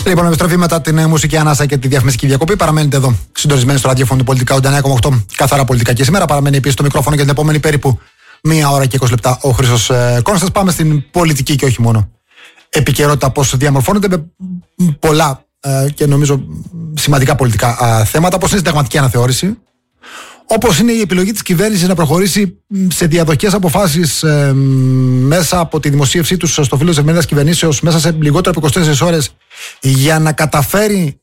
Λοιπόν, επιστροφή μετά την μουσική ανάσα και τη διαφημιστική διακοπή. Παραμένετε εδώ, συντονισμένοι στο ραδιόφωνο του Πολιτικά 89,8. Καθαρά πολιτικά και σήμερα. Παραμένει επίσης το μικρόφωνο για την επόμενη περίπου 1 ώρα και 20 λεπτά ο Χρήστος Κόνστας. Πάμε στην πολιτική και όχι μόνο επικαιρότητα, πώς διαμορφώνεται με πολλά και νομίζω σημαντικά πολιτικά θέματα, όπως είναι η συνταγματική αναθεώρηση, όπως είναι η επιλογή της κυβέρνησης να προχωρήσει σε διαδοχές αποφάσεις μέσα από τη δημοσίευσή τους στο φύλλο της Εφημερίδας Κυβερνήσεως μέσα σε λιγότερο από 24 ώρες για να καταφέρει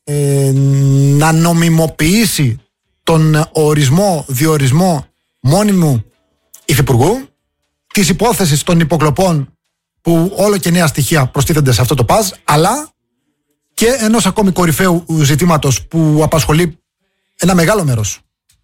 να νομιμοποιήσει τον ορισμό, διορισμό μόνιμου υφυπουργού, της υπόθεσης των υποκλοπών που όλο και νέα στοιχεία προστίθενται σε αυτό το παζ, αλλά και ενός ακόμη κορυφαίου ζητήματος που απασχολεί ένα μεγάλο μέρος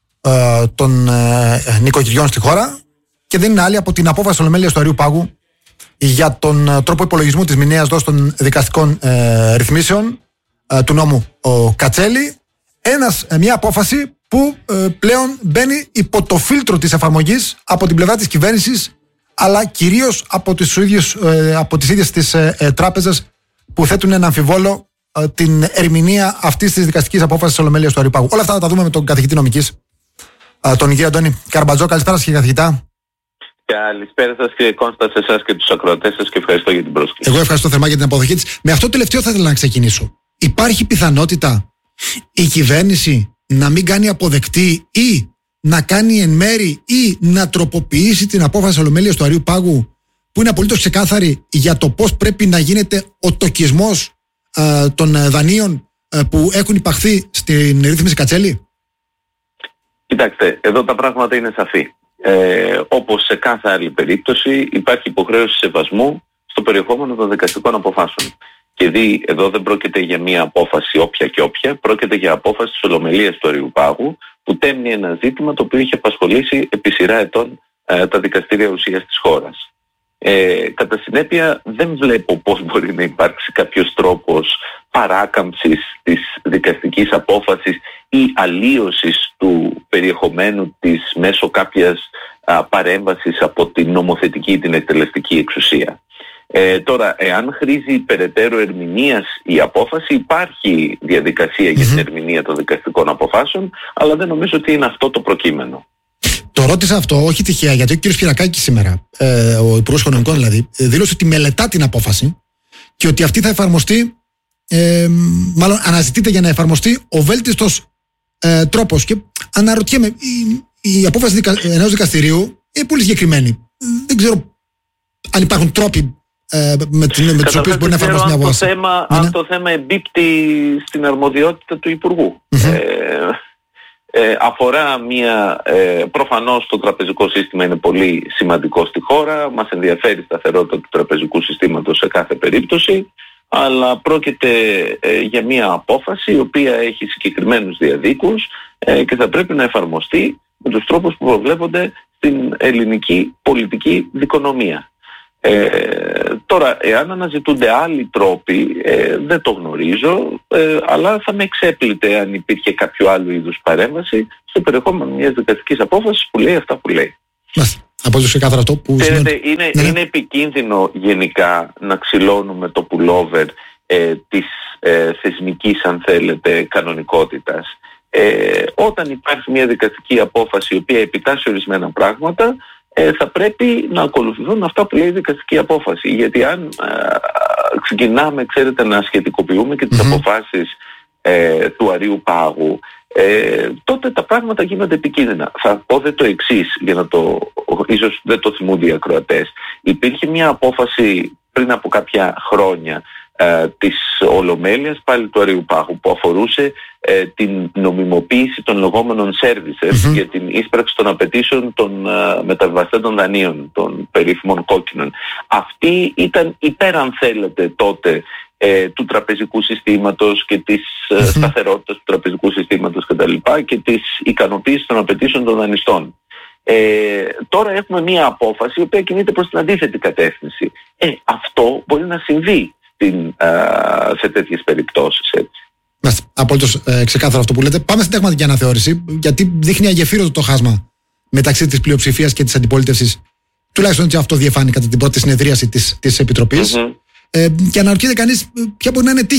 των νοικοκυριών στη χώρα και δεν είναι άλλη από την απόφαση της Ολομέλειας του Αριού Πάγου για τον τρόπο υπολογισμού της μηνιαίας δόσης των δικαστικών ρυθμίσεων του νόμου Κατσέλη. Μια απόφαση που πλέον μπαίνει υπό το φίλτρο της εφαρμογής από την πλευρά της κυβέρνησης, αλλά κυρίως από τις ίδιες τις τράπεζες που θέτουν ένα αμφιβόλο την ερμηνεία αυτής της δικαστικής απόφασης της Ολομέλειας του Αριού Πάγου. Όλα αυτά θα τα δούμε με τον καθηγητή νομικής, τον κύριο Αντώνη Καρμπατζό. Καλησπέρα σας, κύριε καθηγητά. Καλησπέρα σας, κύριε Κόνστα, σε εσάς και τους ακροατές σας, και ευχαριστώ για την πρόσκληση. Εγώ ευχαριστώ θερμά για την αποδοχή της. Με αυτό το τελευταίο θα ήθελα να ξεκινήσω. Υπάρχει πιθανότητα η κυβέρνηση να μην κάνει αποδεκτή ή να κάνει εν μέρη ή να τροποποιήσει την απόφαση της Ολομέλειας του Αριού Πάγου, που είναι απολύτως ξεκάθαρη για το πώς πρέπει να γίνεται ο τοκισμός των δανείων που έχουν υπαχθεί στην ρύθμιση Κατσέλη? Κοιτάξτε, εδώ τα πράγματα είναι σαφή. Όπως σε κάθε άλλη περίπτωση υπάρχει υποχρέωση σεβασμού στο περιεχόμενο των δικαστικών αποφάσεων. Και εδώ δεν πρόκειται για μια απόφαση όποια και όποια, πρόκειται για απόφαση της Ολομελίας του Αριού Πάγου που τέμνει ένα ζήτημα το οποίο είχε απασχολήσει επί σειρά ετών τα δικαστήρια ουσίας της χώρας. Κατά συνέπεια δεν βλέπω πώς μπορεί να υπάρξει κάποιος τρόπος παράκαμψης της δικαστικής απόφασης ή αλλίωσης του περιεχομένου της μέσω κάποιας παρέμβασης από την νομοθετική ή την εκτελεστική εξουσία. Τώρα, εάν χρήζει περαιτέρω ερμηνείας η απόφαση, υπάρχει διαδικασία για την ερμηνεία των δικαστικών αποφάσεων, αλλά δεν νομίζω ότι είναι αυτό το προκείμενο. Το ρώτησα αυτό όχι τυχαία, γιατί ο κ. Σπυρακάκης σήμερα, ο Υπουργός Οικονομικών δηλαδή, δήλωσε ότι μελετά την απόφαση και ότι αυτή θα εφαρμοστεί, μάλλον αναζητείται για να εφαρμοστεί ο βέλτιστος τρόπος. Και αναρωτιέμαι, η απόφαση ενός δικαστηρίου είναι πολύ συγκεκριμένη. Δεν ξέρω αν υπάρχουν τρόποι με τους οποίους μπορεί να εφαρμοστεί μια απόφαση. Αν το θέμα εμπίπτει στην αρμοδιότητα του Υπουργού. Αφορά προφανώς το τραπεζικό σύστημα είναι πολύ σημαντικό στη χώρα, μας ενδιαφέρει η σταθερότητα του τραπεζικού συστήματος σε κάθε περίπτωση, αλλά πρόκειται για μια απόφαση η οποία έχει συγκεκριμένους διαδίκους και θα πρέπει να εφαρμοστεί με τους τρόπους που προβλέπονται στην ελληνική πολιτική δικονομία. Τώρα, εάν αναζητούνται άλλοι τρόποι, δεν το γνωρίζω, αλλά θα με εξέπλητε αν υπήρχε κάποιο άλλο είδους παρέμβαση στο περιεχόμενο μιας δικαστικής απόφασης που λέει αυτά που λέει. Αυτό που είναι επικίνδυνο γενικά να ξυλώνουμε το pullover της θεσμικής, αν θέλετε, κανονικότητας. Όταν υπάρχει μια δικαστική απόφαση η οποία επιτάσσει ορισμένα πράγματα, θα πρέπει να ακολουθηθούν αυτά που λέει η δικαστική απόφαση. Γιατί αν ξεκινάμε, ξέρετε, να σχετικοποιούμε και τις αποφάσεις του Αριού Πάγου, τότε τα πράγματα γίνονται επικίνδυνα. Θα πω το εξής, για να ίσως δεν το θυμούνται οι ακροατές. Υπήρχε μια απόφαση πριν από κάποια χρόνια της Ολομέλειας, πάλι του Αριού Πάγου, που αφορούσε την νομιμοποίηση των λεγόμενων services για την ίσπραξη των απαιτήσεων των μεταβιβαστέντων δανείων, των περίφημων κόκκινων. Αυτή ήταν υπέρ, αν θέλετε, τότε του τραπεζικού συστήματος και της σταθερότητας του τραπεζικού συστήματος κτλ. Και της ικανοποίησης των απαιτήσεων των δανειστών. Τώρα έχουμε μία απόφαση η οποία κινείται προς την αντίθετη κατεύθυνση. Αυτό μπορεί να συμβεί σε τέτοιες περιπτώσεις, έτσι. Απόλυτος ξεκάθαρο αυτό που λέτε. Πάμε στην συνταγματική αναθεώρηση, γιατί δείχνει αγεφύρωτο το χάσμα μεταξύ της πλειοψηφίας και της αντιπολίτευσης. Τουλάχιστον έτσι αυτό διεφάνει κατά την πρώτη συνεδρίαση της Επιτροπής. Και αναρωτιέται κανείς ποια μπορεί να είναι τύχη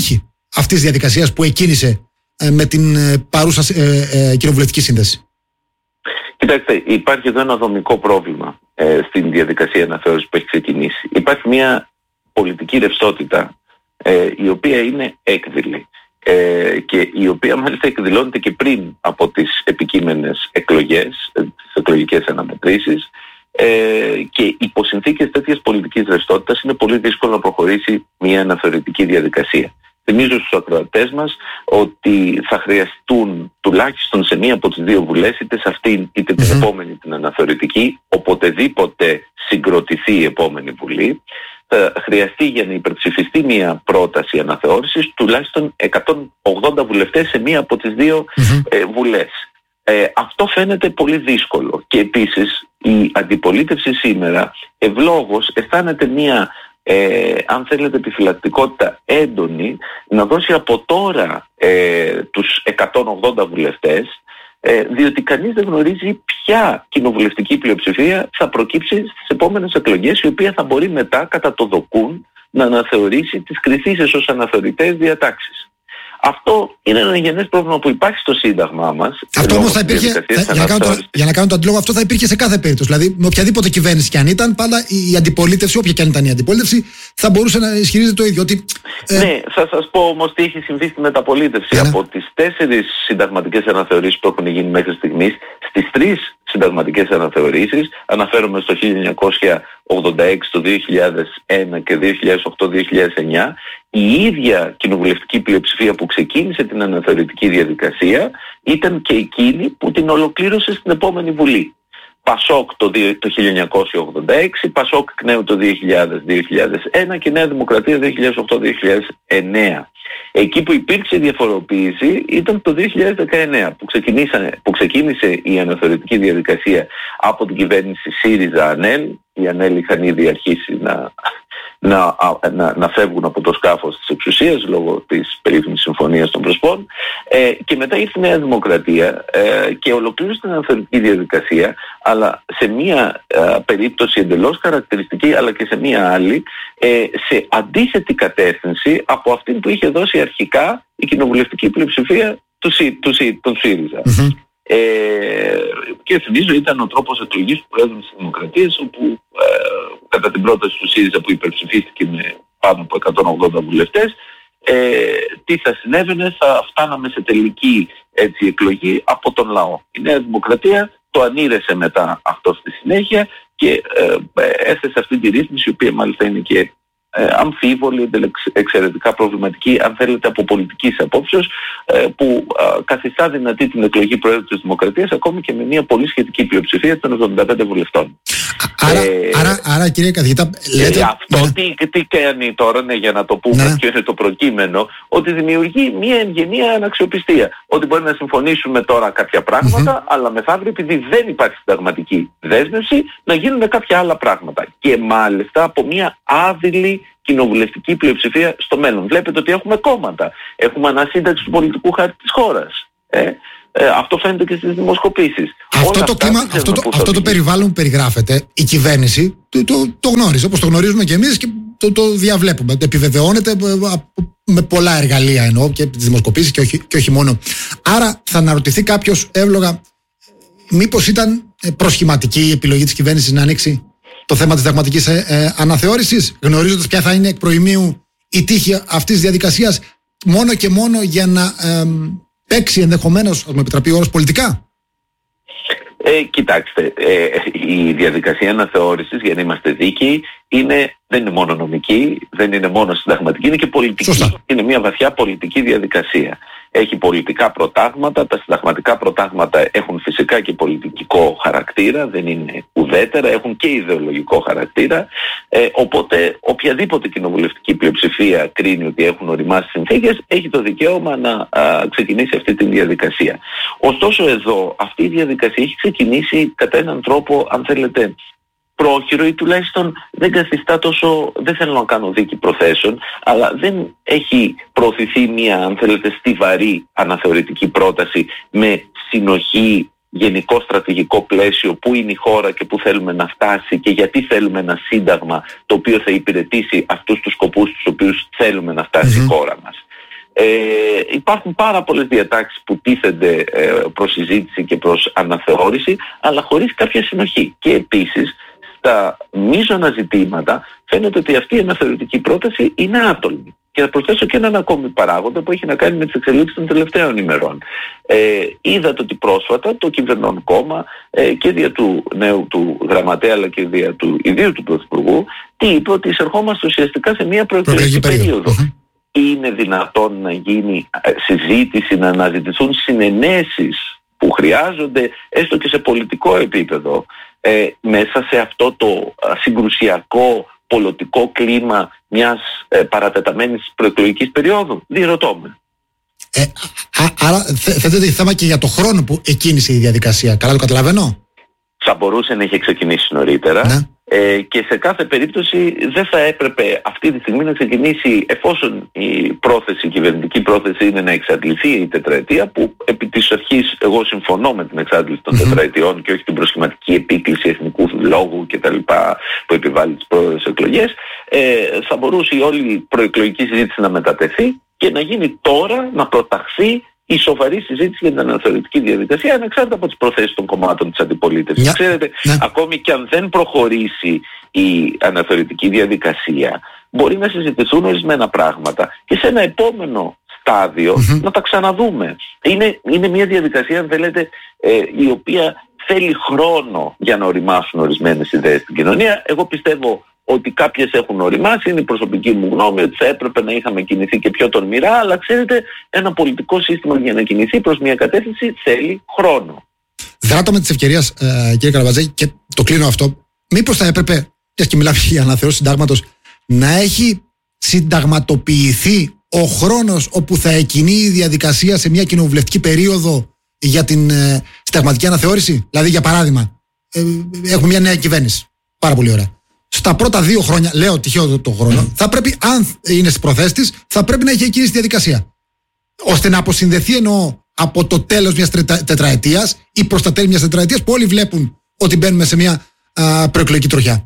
αυτής της διαδικασίας που εκκίνησε με την παρούσα κοινοβουλευτική σύνθεση? Κοιτάξτε, υπάρχει εδώ ένα δομικό πρόβλημα στην διαδικασία αναθεώρησης που έχει ξεκινήσει. Υπάρχει μια πολιτική ρευστότητα η οποία είναι έκδηλη και η οποία μάλιστα εκδηλώνεται και πριν από τις επικείμενες εκλογές, τις εκλογικές αναμετρήσεις, και υπό συνθήκες τέτοιας πολιτικής ρευστότητας είναι πολύ δύσκολο να προχωρήσει μια αναθεωρητική διαδικασία. Θυμίζω στους ακροατές μας ότι θα χρειαστούν τουλάχιστον σε μία από τις δύο βουλές, είτε σε αυτήν είτε την επόμενη την αναθεωρητική, οποτεδήποτε συγκροτηθεί η επόμενη βουλή, θα χρειαστεί για να υπερψηφιστεί μία πρόταση αναθεώρησης τουλάχιστον 180 βουλευτές σε μία από τις δύο βουλές. Αυτό φαίνεται πολύ δύσκολο και επίσης η αντιπολίτευση σήμερα ευλόγως αισθάνεται μία αν θέλετε επιφυλακτικότητα έντονη να δώσει από τώρα τους 180 βουλευτές, διότι κανείς δεν γνωρίζει ποια κοινοβουλευτική πλειοψηφία θα προκύψει στις επόμενες εκλογές, η οποία θα μπορεί μετά κατά το δοκούν να αναθεωρήσει τις κριθήσεις ως αναθεωρητές διατάξεις. Αυτό είναι ένα γενές πρόβλημα που υπάρχει στο Σύνταγμά μας. Αυτό όμως θα υπήρχε, για να κάνω το αντίλογο, αυτό θα υπήρχε σε κάθε περίπτωση. Δηλαδή, με οποιαδήποτε κυβέρνηση κι αν ήταν, πάντα η αντιπολίτευση, όποια κι αν ήταν η αντιπολίτευση, θα μπορούσε να ισχυρίζεται το ίδιο. Ότι, ναι, θα σας πω όμως τι έχει συμβεί στη μεταπολίτευση. Από τις 4 συνταγματικές αναθεωρήσεις που έχουν γίνει μέχρι στιγμής, στις 3 συνταγματικές αναθεωρήσεις, αναφέρομαι στο 1986, το 2001 και 2008-2009, η ίδια κοινοβουλευτική πλειοψηφία που ξεκίνησε την αναθεωρητική διαδικασία ήταν και εκείνη που την ολοκλήρωσε στην επόμενη Βουλή. Πασόκ το 1986, Πασόκ εκ νέου το 2000-2001 και Νέα Δημοκρατία 2008-2009. Εκεί που υπήρξε διαφοροποίηση ήταν το 2019 που ξεκίνησε η αναθεωρητική διαδικασία από την κυβέρνηση ΣΥΡΙΖΑ-ΑΝΕΛ. Οι ΑΝΕΛ είχαν ήδη αρχίσει να φεύγουν από το σκάφος της εξουσίας λόγω της περίφημης συμφωνίας των Πρεσπών, και μετά ήρθε η Νέα Δημοκρατία και ολοκλήρωσε την αναθεωρητική διαδικασία, αλλά σε μία περίπτωση εντελώς χαρακτηριστική, αλλά και σε μία άλλη σε αντίθετη κατεύθυνση από αυτήν που είχε δώσει αρχικά η κοινοβουλευτική πλειοψηφία των ΣΥΡΙΖΑ. Και θυμίζω ήταν ο τρόπος εκλογής του Πρόεδρου της Δημοκρατίας, όπου κατά την πρόταση του ΣΥΡΙΖΑ που υπερψηφίστηκε με πάνω από 180 βουλευτές, τι θα συνέβαινε, θα φτάναμε σε τελική εκλογή από τον λαό. Η Νέα Δημοκρατία το ανήρεσε μετά αυτό στη συνέχεια και έθεσε αυτή τη ρύθμιση, η οποία μάλιστα είναι και αμφίβολη, εξαιρετικά προβληματική, αν θέλετε, από πολιτικής απόψεως, που καθιστά δυνατή την εκλογή Προέδρου της Δημοκρατίας ακόμη και με μια πολύ σχετική πλειοψηφία των 75 βουλευτών. Άρα κύριε καθηγητά, λέτε... Αυτό τι κάνει τώρα, για να το πούμε ποιο είναι το προκείμενο, ότι δημιουργεί μια εγγενή αναξιοπιστία. Ότι μπορεί να συμφωνήσουμε τώρα κάποια πράγματα, αλλά μεθαύριο, επειδή δεν υπάρχει συνταγματική δέσμευση, να γίνουν κάποια άλλα πράγματα. Και μάλιστα από μια άδειλη κοινοβουλευτική πλειοψηφία στο μέλλον. Βλέπετε ότι έχουμε κόμματα. Έχουμε ανασύνταξη του πολιτικού χάρτη της χώρας. Αυτό φαίνεται και στις δημοσκοπήσεις. Αυτό το περιβάλλον που περιγράφεται, η κυβέρνηση το γνώριζε, όπως το γνωρίζουμε και εμείς, και το διαβλέπουμε. Επιβεβαιώνεται με πολλά εργαλεία, εννοώ, και τις δημοσκοπήσεις και όχι μόνο. Άρα θα αναρωτηθεί κάποιος εύλογα, μήπως ήταν προσχηματική η επιλογή της κυβέρνησης να ανοίξει το θέμα της συνταγματικής αναθεώρησης, γνωρίζοντας ποια θα είναι εκ προημίου η τύχη αυτής της διαδικασίας, μόνο και μόνο για να παίξει ενδεχομένως, ας μου επιτραπεί ο όρος, πολιτικά. Κοιτάξτε, η διαδικασία αναθεώρησης, για να είμαστε δίκαιοι, δεν είναι μόνο νομική, δεν είναι μόνο συνταγματική, είναι και πολιτική. Σωστά. Είναι μια βαθιά πολιτική διαδικασία. Έχει πολιτικά προτάγματα, τα συνταγματικά προτάγματα έχουν φυσικά και πολιτικό χαρακτήρα, δεν είναι ουδέτερα, έχουν και ιδεολογικό χαρακτήρα, οπότε οποιαδήποτε κοινοβουλευτική πλειοψηφία κρίνει ότι έχουν οριμάσει συνθήκες, έχει το δικαίωμα να ξεκινήσει αυτή τη διαδικασία. Ωστόσο εδώ αυτή η διαδικασία έχει ξεκινήσει κατά έναν τρόπο, αν θέλετε, πρόχειρο, ή τουλάχιστον δεν καθιστά τόσο, δεν θέλω να κάνω δίκη προθέσεων, αλλά δεν έχει προωθηθεί μια, αν θέλετε, στιβαρή αναθεωρητική πρόταση με συνοχή, γενικό στρατηγικό πλαίσιο, πού είναι η χώρα και πού θέλουμε να φτάσει και γιατί θέλουμε ένα σύνταγμα το οποίο θα υπηρετήσει αυτούς τους σκοπούς τους οποίους θέλουμε να φτάσει η χώρα μας. Υπάρχουν πάρα πολλές διατάξεις που τίθενται προς συζήτηση και προς αναθεώρηση, αλλά χωρίς κάποια συνοχή. Και επίσης στα μείζωνα ζητήματα φαίνεται ότι αυτή η αναθεωρητική πρόταση είναι άτολμη. Και θα προσθέσω και έναν ακόμη παράγοντα που έχει να κάνει με τις εξελίξεις των τελευταίων ημερών. Είδατε ότι πρόσφατα το κυβερνών κόμμα και δια του νέου του γραμματέα αλλά και δια του ιδίου του Πρωθυπουργού τι είπε, ότι εισερχόμαστε ουσιαστικά σε μια προεκλογική περίοδο. Είναι δυνατόν να γίνει συζήτηση, να αναζητηθούν συνενέσεις που χρειάζονται έστω και σε πολιτικό επίπεδο μέσα σε αυτό το συγκρουσιακό πολιτικό κλίμα μιας παρατεταμένης προεκλογικής περίοδου? Διερωτώ με. Άρα θέτεται θέμα και για το χρόνο που εκκίνησε η διαδικασία. Καλά το καταλαβαίνω? Θα μπορούσε να είχε ξεκινήσει νωρίτερα. Ναι. Και σε κάθε περίπτωση δεν θα έπρεπε αυτή τη στιγμή να ξεκινήσει, εφόσον η κυβερνητική πρόθεση είναι να εξαντληθεί η τετραετία, που επί της αρχής εγώ συμφωνώ με την εξάντληση των τετραετιών και όχι την προσχηματική επίκληση εθνικού λόγου κτλ. Που επιβάλλει τις πρόεδρες εκλογές, θα μπορούσε η όλη προεκλογική συζήτηση να μετατεθεί και να γίνει τώρα, να προταχθεί η σοβαρή συζήτηση για την αναθεωρητική διαδικασία, ανεξάρτητα από τις προθέσεις των κομμάτων της αντιπολίτευσης. Ξέρετε, ακόμη και αν δεν προχωρήσει η αναθεωρητική διαδικασία, μπορεί να συζητηθούν ορισμένα πράγματα και σε ένα επόμενο στάδιο να τα ξαναδούμε. Είναι μια διαδικασία, αν θέλετε, η οποία θέλει χρόνο για να οριμάσουν ορισμένες ιδέες στην κοινωνία. Εγώ πιστεύω ότι κάποιες έχουν οριμάσει, είναι η προσωπική μου γνώμη ότι θα έπρεπε να είχαμε κινηθεί και πιο τολμηρά, αλλά ξέρετε, ένα πολιτικό σύστημα για να κινηθεί προς μια κατεύθυνση θέλει χρόνο. Δράτω με τις ευκαιρίες, κύριε Καραβατζή, και το κλείνω αυτό. Μήπως θα έπρεπε, και μιλάμε για αναθεώρηση συντάγματος, να έχει συνταγματοποιηθεί ο χρόνος όπου θα εκκινεί η διαδικασία σε μια κοινοβουλευτική περίοδο για την συνταγματική αναθεώρηση? Δηλαδή, για παράδειγμα, έχουμε μια νέα κυβέρνηση. Πάρα πολύ ωραία. Στα πρώτα 2 χρόνια, λέω τυχαίο το χρόνο, θα πρέπει, αν είναι στις προθέσεις της, θα πρέπει να έχει εκκινήσει τη διαδικασία. Ώστε να αποσυνδεθεί, εννοώ, από το τέλος μιας τετραετίας ή προς τα τέλη μιας τετραετίας, που όλοι βλέπουν ότι μπαίνουμε σε μια προεκλογική τροχιά.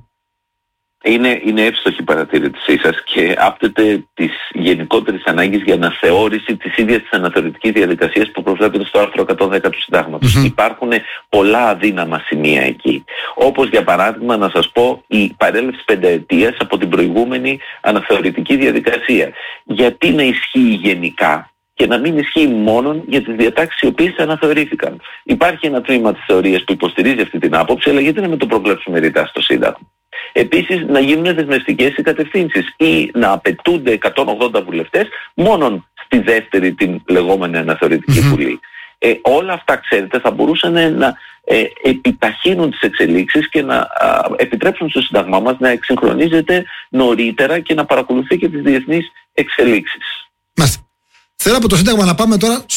Είναι εύστοχη η παρατήρησή σας και άπτεται της γενικότερης ανάγκης για αναθεώρηση της ίδιας της αναθεωρητικής διαδικασίας που προβλέπεται στο άρθρο 110 του Συντάγματος. Υπάρχουν πολλά αδύναμα σημεία εκεί. Όπως για παράδειγμα, να σας πω, η παρέλευση 5 ετίας από την προηγούμενη αναθεωρητική διαδικασία. Γιατί να ισχύει γενικά και να μην ισχύει μόνο για τις διατάξεις οι οποίες αναθεωρήθηκαν? Υπάρχει ένα τμήμα της θεωρίας που υποστηρίζει αυτή την άποψη, αλλά γιατί να μην το προβλέψουμε ρητά στο Σύνταγμα? Επίσης, να γίνουν δεσμευτικές οι κατευθύνσεις ή να απαιτούνται 180 βουλευτές μόνον στη δεύτερη την λεγόμενη αναθεωρητική βουλή. Όλα αυτά, ξέρετε, θα μπορούσαν να επιταχύνουν τις εξελίξεις και να επιτρέψουν στο Σύνταγμά μας να εξυγχρονίζεται νωρίτερα και να παρακολουθεί και τις διεθνείς εξελίξεις. Μάλιστα. Θέλω από το Σύνταγμα να πάμε τώρα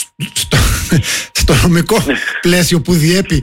στο νομικό πλαίσιο που διέπει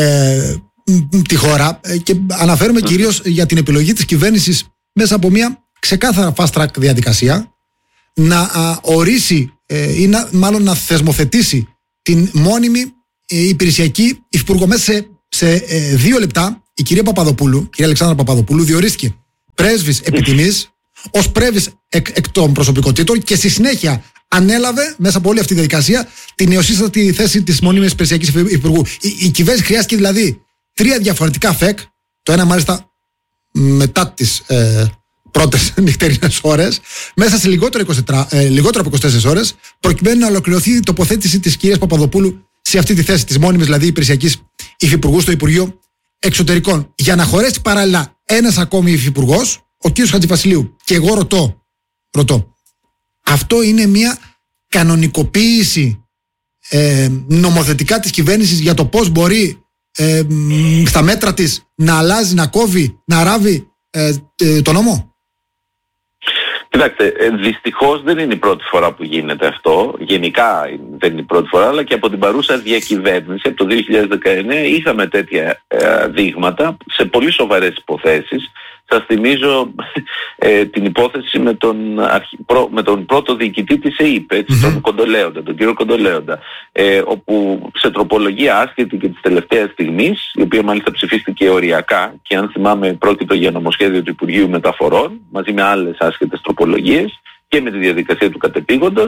τη χώρα και αναφέρουμε κυρίως για την επιλογή της κυβέρνησης μέσα από μια ξεκάθαρα fast track διαδικασία να ορίσει ή μάλλον να θεσμοθετήσει την μόνιμη υπηρεσιακή υφυπουργό. Μέσα σε 2 λεπτά η κυρία Αλεξάνδρα Παπαδοπούλου διορίστηκε πρέσβης επιτιμής ως πρέσβης εκ των προσωπικότητων και στη συνέχεια ανέλαβε μέσα από όλη αυτή τη διαδικασία την νεοσύστατη θέση της μόνιμης υπηρεσιακής υφυπουργού. Η κυβέρνηση χρειάστηκε δηλαδή 3 διαφορετικά ΦΕΚ, το ένα μάλιστα μετά τις πρώτες νυχτερινές ώρες, μέσα σε λιγότερο από 24 ώρες, προκειμένου να ολοκληρωθεί η τοποθέτηση της κυρίας Παπαδοπούλου σε αυτή τη θέση της μόνιμης δηλαδή υπηρεσιακής υφυπουργού στο Υπουργείο Εξωτερικών. Για να χωρέσει παράλληλα ένας ακόμη υφυπουργός, ο κύριος Χατζηβασιλείου. Και εγώ ρωτώ, αυτό είναι μια κανονικοποίηση νομοθετικά της κυβέρνησης για το πώς μπορεί στα μέτρα της να αλλάζει, να κόβει, να ράβει το νόμο? Κοιτάξτε, δυστυχώς δεν είναι η πρώτη φορά που γίνεται αυτό. Γενικά δεν είναι η πρώτη φορά, αλλά και από την παρούσα διακυβέρνηση, από το 2019, είχαμε τέτοια δείγματα σε πολύ σοβαρές υποθέσεις. Σας θυμίζω την υπόθεση με τον πρώτο διοικητή της ΕΥΠ, τον Κοντολέοντα, τον κύριο Κοντολέοντα, όπου σε τροπολογία άσχετη και της τελευταίας στιγμής, η οποία μάλιστα ψηφίστηκε οριακά και αν θυμάμαι πρόκειται για νομοσχέδιο του Υπουργείου Μεταφορών, μαζί με άλλες άσχετες τροπολογίες και με τη διαδικασία του κατεπήγοντος,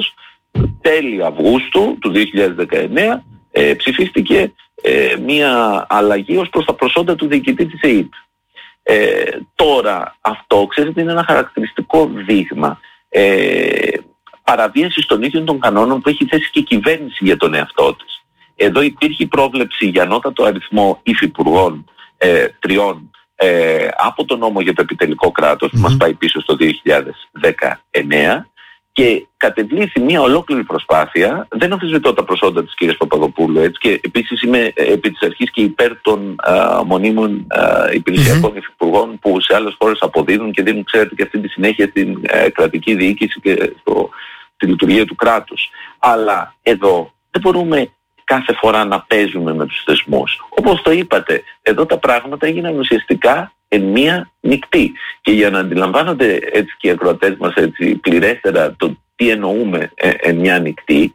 τέλη Αυγούστου του 2019 ψηφίστηκε μια αλλαγή ως προς τα προσόντα του διοικητή της ΕΕΠ. Τώρα αυτό, ξέρετε, είναι ένα χαρακτηριστικό δείγμα παραβίασης των ίδιων των κανόνων που έχει θέσει και η κυβέρνηση για τον εαυτό της. Εδώ υπήρχε πρόβλεψη για ανώτατο αριθμό υφυπουργών 3 από τον νόμο για το επιτελικό κράτος που μας πάει πίσω στο 2019 και κατεβλήθη μια ολόκληρη προσπάθεια. Δεν αμφισβητώ τα προσόντα της κυρίας Παπαδοπούλου, έτσι, και επίσης είμαι επί της αρχής και υπέρ των μονίμων υπηρεσιακών υφυπουργών που σε άλλες χώρες αποδίδουν και δίνουν, ξέρετε, και αυτή τη συνέχεια στην κρατική διοίκηση και στη λειτουργία του κράτους. Αλλά εδώ δεν μπορούμε κάθε φορά να παίζουμε με τους θεσμούς. Όπως το είπατε, εδώ τα πράγματα έγιναν ουσιαστικά εν μία νυχτή. Και για να αντιλαμβάνονται έτσι και οι ακροατές μας έτσι πληρέστερα το τι εννοούμε εν μία νυχτή,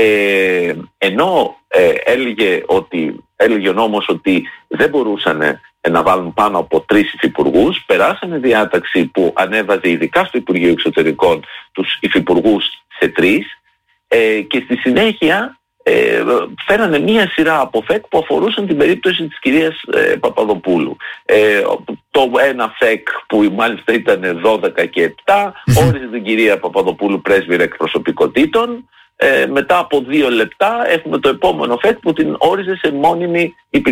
ενώ έλεγε ο νόμος ότι δεν μπορούσαν να βάλουν πάνω από 3 υφυπουργούς, περάσανε διάταξη που ανέβαζε ειδικά στο Υπουργείο Εξωτερικών τους υφυπουργούς σε 3 και στη συνέχεια φέρανε μία σειρά από ΦΕΚ που αφορούσαν την περίπτωση της κυρίας Παπαδοπούλου. Το ένα ΦΕΚ που μάλιστα ήταν 12 και 7 όριζε την κυρία Παπαδοπούλου πρέσβυρα εκπροσωπικότητων. Μετά από 2 λεπτά έχουμε το επόμενο ΦΕΚ που την όριζε σε μόνιμη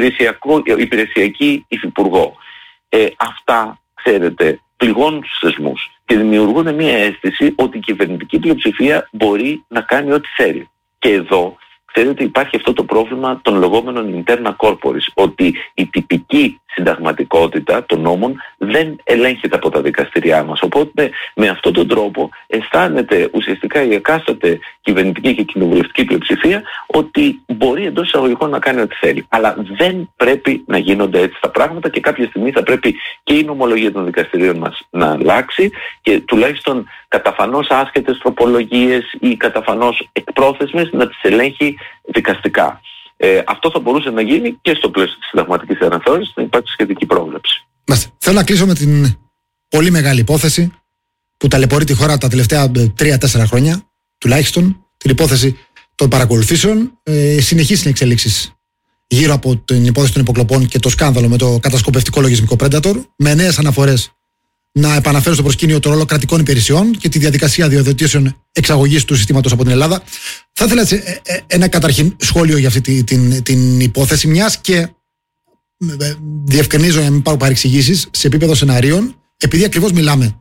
υπηρεσιακή υφυπουργό. Αυτά, ξέρετε, πληγώνουν τους θεσμούς και δημιουργούν μία αίσθηση ότι η κυβερνητική πλειοψηφία μπορεί να κάνει ό,τι θέλει. Και εδώ ξέρετε υπάρχει αυτό το πρόβλημα των λεγόμενων interna corporis, ότι η τυπική συνταγματικότητα των νόμων δεν ελέγχεται από τα δικαστηριά μας. Οπότε με αυτόν τον τρόπο αισθάνεται ουσιαστικά η εκάστοτε κυβερνητική και κοινοβουλευτική πλειοψηφία ότι μπορεί εντός εισαγωγικών να κάνει ό,τι θέλει. Αλλά δεν πρέπει να γίνονται έτσι τα πράγματα και κάποια στιγμή θα πρέπει και η νομολογία των δικαστηρίων μας να αλλάξει και τουλάχιστον καταφανώς άσχετες τροπολογίες ή καταφανώς εκπρόθεσμες να τις ελέγχει δικαστικά. Αυτό θα μπορούσε να γίνει και στο πλαίσιο της συνταγματικής αναθεώρησης, να υπάρξει σχετική πρόβλεψη. Θέλω να κλείσω με την πολύ μεγάλη υπόθεση που ταλαιπωρεί τη χώρα τα τελευταία 3-4 χρόνια, τουλάχιστον, την υπόθεση των παρακολουθήσεων. Συνεχείς εξελίξεις γύρω από την υπόθεση των υποκλοπών και το σκάνδαλο με το κατασκοπευτικό λογισμικό Predator, με νέες αναφορές να επαναφέρω στο προσκήνιο το ρόλο κρατικών υπηρεσιών και τη διαδικασία διοδοτήσεων εξαγωγής του συστήματος από την Ελλάδα. Θα ήθελα ένα καταρχήν σχόλιο για αυτή την υπόθεση, μιας και διευκρινίζω για να μην πάρω παρεξηγήσεις σε επίπεδο σεναρίων, επειδή ακριβώς μιλάμε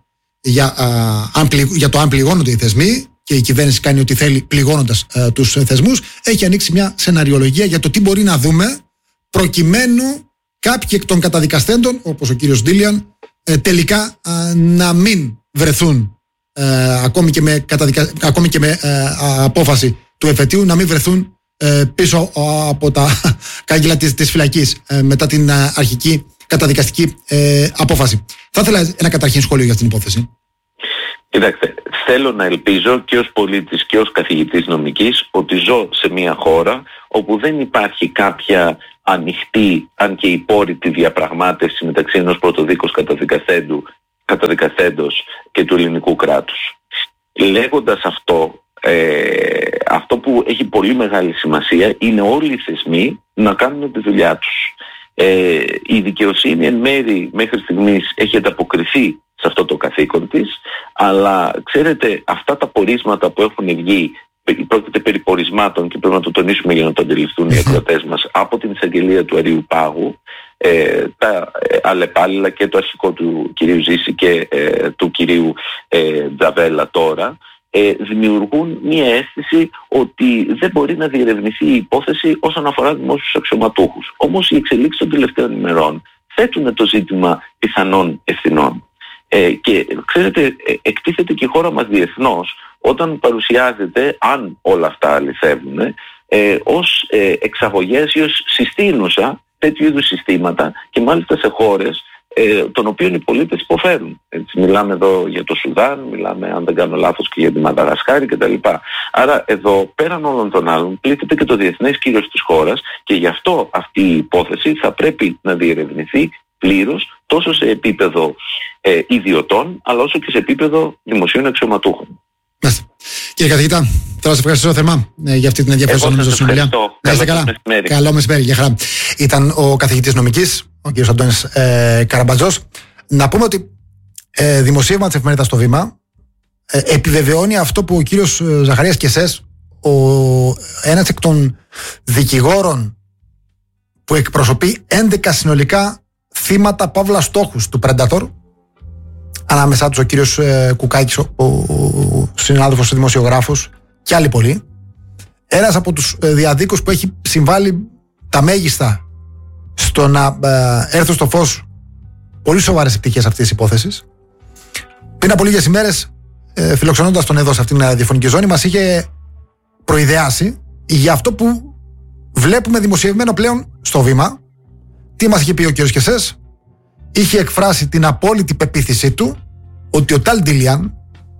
για το αν πληγώνονται οι θεσμοί και η κυβέρνηση κάνει ό,τι θέλει πληγώνοντας τους θεσμούς, έχει ανοίξει μια σεναριολογία για το τι μπορεί να δούμε προκειμένου κάποιοι εκ των καταδικαστέντων, όπως ο κύριος Ντίλιαν, τελικά να μην βρεθούν ακόμη και με απόφαση του εφετείου, να μην βρεθούν πίσω από τα κάγκελα της φυλακής μετά την αρχική καταδικαστική απόφαση. Θα ήθελα ένα καταρχήν σχόλιο για αυτήν την υπόθεση. Κοιτάξτε, θέλω να ελπίζω και ως πολίτης και ως καθηγητής νομικής ότι ζω σε μια χώρα όπου δεν υπάρχει κάποια ανοιχτή, αν και υπόρρητη διαπραγμάτευση μεταξύ ενός πρωτοδίκως καταδικαστέντος και του ελληνικού κράτους. Λέγοντας αυτό που έχει πολύ μεγάλη σημασία είναι όλοι οι θεσμοί να κάνουν τη δουλειά τους. Η δικαιοσύνη εν μέρη μέχρι στιγμής έχει ανταποκριθεί σε αυτό το καθήκον της, αλλά ξέρετε αυτά τα πορίσματα που έχουν βγει, πρόκειται περί πορισμάτων και πρέπει να το τονίσουμε για να το αντιληφθούν οι ακροατές μας, από την εισαγγελία του Αριού Πάγου, τα αλλεπάλληλα και το αρχικό του κυρίου Ζήση και του κυρίου Τζαβέλα τώρα, δημιουργούν μία αίσθηση ότι δεν μπορεί να διερευνηθεί η υπόθεση όσον αφορά δημόσιους αξιωματούχους. Όμως οι εξελίξεις των τελευταίων ημερών θέτουν το ζήτημα πιθανών ευθυνών. Και ξέρετε, εκτίθεται και η χώρα μας διεθνώς όταν παρουσιάζεται, αν όλα αυτά αληθεύουν, ως εξαγωγές ή ως συστήνουσα τέτοιου είδους συστήματα και μάλιστα σε χώρες των οποίων οι πολίτες υποφέρουν. Έτσι, μιλάμε εδώ για το Σουδάν, μιλάμε αν δεν κάνω λάθος και για τη Μαδαγασκάρη κτλ. Άρα εδώ πέραν όλων των άλλων πλήττεται και το διεθνές κύρος της χώρας και γι' αυτό αυτή η υπόθεση θα πρέπει να διερευνηθεί πλήρως τόσο σε επίπεδο ιδιωτών αλλά όσο και σε επίπεδο δημοσίων αξιωματούχων. Κύριε καθηγητά, Θέλω να σε ευχαριστήσω θερμά για αυτή την ενδιαφέρουσα νομίζω συνομιλία. Να είστε καλά. Καλό μεσημέρι, για χαρά. Ήταν ο καθηγητής νομικής, ο κ. Αντώνης Καραμπατζός. Να πούμε ότι δημοσίευμα της εφημερίδας στο Βήμα επιβεβαιώνει αυτό που ο κύριος Ζαχαρίας Κεσές, ένας εκ των δικηγόρων που εκπροσωπεί 11 συνολικά θύματα παύλα στόχους του Predator, ανάμεσά τους ο κύριος Κουκάκης, ο συνάδελφος ο δημοσιογράφος και άλλοι πολλοί, ένας από τους διαδίκους που έχει συμβάλει τα μέγιστα στο να έρθουν στο φως πολύ σοβαρές πτυχές αυτής της υπόθεσης. Πριν από λίγες ημέρες, φιλοξενώντας τον εδώ σε αυτήν την ραδιοφωνική ζώνη, μας είχε προειδεάσει για αυτό που βλέπουμε δημοσιευμένο πλέον στο Βήμα. Τι μας είχε πει ο κ. Κεσές? Είχε εκφράσει την απόλυτη πεποίθησή του ότι ο Ταλ Ντίλιαν,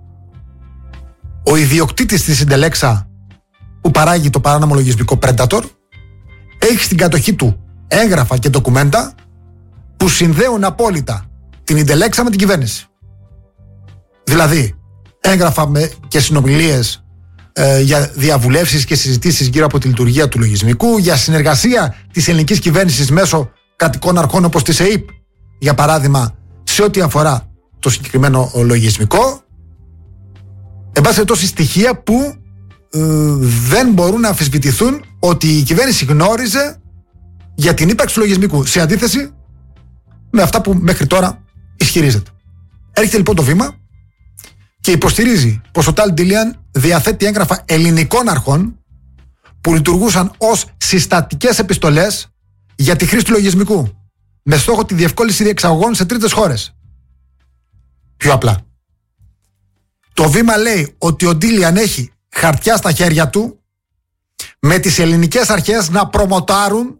ο ιδιοκτήτης της Ιντελέξα που παράγει το παράνομο λογισμικό Predator, έχει στην κατοχή του έγγραφα και ντοκουμέντα που συνδέουν απόλυτα την Ιντελέξα με την κυβέρνηση. Δηλαδή έγγραφα και συνομιλίες για διαβουλεύσεις και συζητήσεις γύρω από τη λειτουργία του λογισμικού, για συνεργασία της ελληνικής κυβέρνησης μέσω κρατικών αρχών όπως της ΕΕΠ, για παράδειγμα, σε ό,τι αφορά το συγκεκριμένο λογισμικό. Εν πάση περιπτώσει, στοιχεία που δεν μπορούν να αμφισβητηθούν ότι η κυβέρνηση γνώριζε για την ύπαρξη του λογισμικού, σε αντίθεση με αυτά που μέχρι τώρα ισχυρίζεται. Έρχεται λοιπόν το Βήμα και υποστηρίζει πως ο Ταλ Ντίλιαν διαθέτει έγγραφα ελληνικών αρχών που λειτουργούσαν ως συστατικές επιστολές για τη χρήση του λογισμικού, με στόχο τη διευκόλυνση διεξαγωγών σε τρίτες χώρες. Πιο απλά, το Βήμα λέει ότι ο Ντίλιαν έχει χαρτιά στα χέρια του με τις ελληνικές αρχές να προμοτάρουν,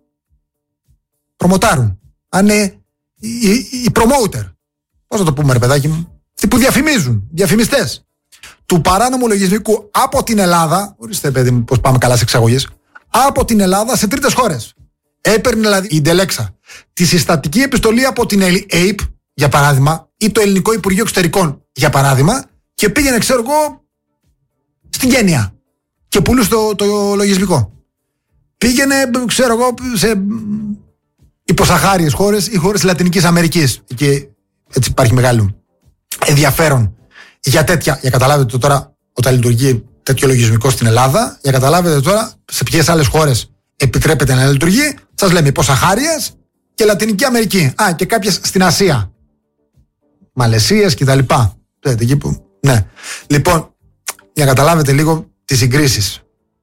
αν είναι οι promoter, πώς θα το πούμε ρε παιδάκι μου, που διαφημίζουν, διαφημιστές του παράνομου λογισμικού από την Ελλάδα, ορίστε παιδί μου πως πάμε καλά σε εξαγωγές, από την Ελλάδα σε τρίτες χώρες. Έπαιρνε δηλαδή η Ιντελέξα τη συστατική επιστολή από την ΕΕΠ, για παράδειγμα, ή το Ελληνικό Υπουργείο Εξωτερικών, για παράδειγμα, και πήγαινε, ξέρω εγώ, στην Κένια και πουλούσε το λογισμικό. Πήγαινε, ξέρω εγώ, σε υποσαχάριες χώρες ή χώρες Λατινικής Αμερικής. Και έτσι υπάρχει μεγάλο ενδιαφέρον για τέτοια. Για καταλάβετε τώρα, όταν λειτουργεί τέτοιο λογισμικό στην Ελλάδα, για καταλάβετε τώρα σε ποιες άλλες χώρες επιτρέπεται να λειτουργεί. Σας λέμε υποσαχάριες και Λατινική Αμερική. Και κάποιες στην Ασία. Μαλαισίες κτλ. Ναι. Λοιπόν, για να καταλάβετε λίγο τις συγκρίσεις.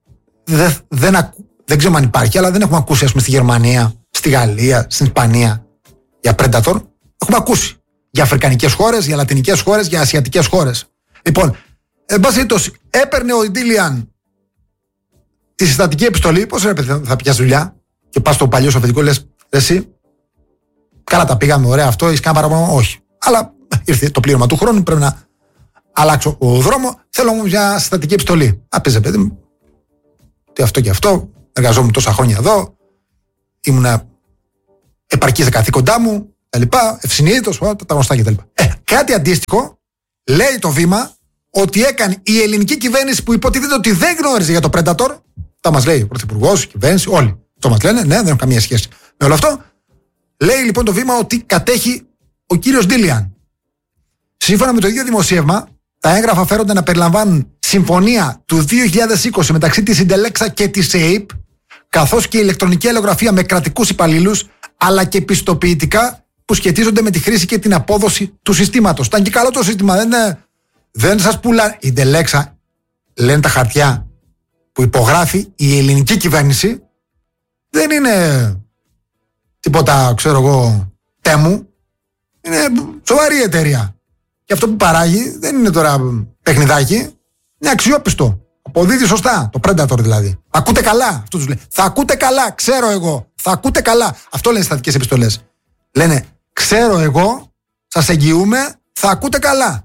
Δεν ξέρω αν υπάρχει, αλλά δεν έχουμε ακούσει, ας πούμε, στη Γερμανία, στη Γαλλία, στην Ισπανία για Predator. Έχουμε ακούσει για αφρικανικές χώρες, για λατινικές χώρες, για ασιατικές χώρες. Λοιπόν, εν πάση περιπτώσει, έπαιρνε ο Ντίλιαν τη συστατική επιστολή. Πώς ρε παιδί, θα πιάσει δουλειά και πας στο παλιό σοφετικό, λες εσύ, καλά τα πήγαμε, ωραία αυτό, έχεις κάνει παραπάνω? Όχι. Αλλά ήρθε το πλήρωμα του χρόνου, πρέπει να αλλάξω ο δρόμο. Θέλω όμως μια συστατική επιστολή. Πες παιδί μου, τι αυτό και αυτό, εργαζόμουν τόσα χρόνια εδώ, ήμουνα επαρκή στα καθήκοντά μου, τα λοιπά, ευσυνείδητος, τα γνωστά κτλ. Κάτι αντίστοιχο λέει το Βήμα ότι έκανε η ελληνική κυβέρνηση, που υποτίθεται ότι δεν γνώριζε για το Predator. Τα μας λέει ο Πρωθυπουργός, η κυβέρνηση, όλοι. Το μας λένε, ναι, δεν έχουν καμία σχέση με όλο αυτό. Λέει λοιπόν το Βήμα ότι κατέχει ο κύριος Ντίλιαν. Σύμφωνα με το ίδιο δημοσίευμα, τα έγγραφα φέρονται να περιλαμβάνουν συμφωνία του 2020 μεταξύ της Ιντελέξα και της ΕΕΠ, καθώς και ηλεκτρονική αλληλογραφία με κρατικούς υπαλλήλους, αλλά και πιστοποιητικά που σχετίζονται με τη χρήση και την απόδοση του συστήματος. Ήταν και καλό το σύστημα, δεν σας πουλά. Η Ιντελέξα, λένε τα χαρτιά που υπογράφει η ελληνική κυβέρνηση, δεν είναι τίποτα, ξέρω εγώ, τέμου. Είναι σοβαρή εταιρεία. Και αυτό που παράγει δεν είναι τώρα παιχνιδάκι, είναι αξιόπιστο. Αποδίδει σωστά, το Predator δηλαδή. Ακούτε καλά, αυτό τους λέει. Θα ακούτε καλά, ξέρω εγώ. Θα ακούτε καλά. Αυτό λένε στατικές επιστολές. Λένε, ξέρω εγώ, σας εγγυούμε, θα ακούτε καλά.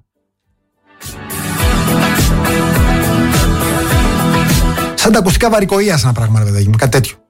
Σαν τα ακουστικά βαρικοΐας ένα πράγμα, ρε παιδάκι μου, κάτι τέτοιο.